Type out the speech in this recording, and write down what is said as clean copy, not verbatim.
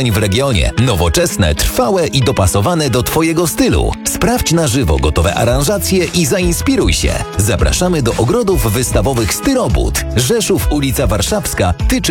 w regionie. Nowoczesne, trwałe i dopasowane do Twojego stylu. Sprawdź na żywo gotowe aranżacje i zainspiruj się. Zapraszamy do ogrodów wystawowych Styrobud. Rzeszów, ulica Warszawska, Tyczyn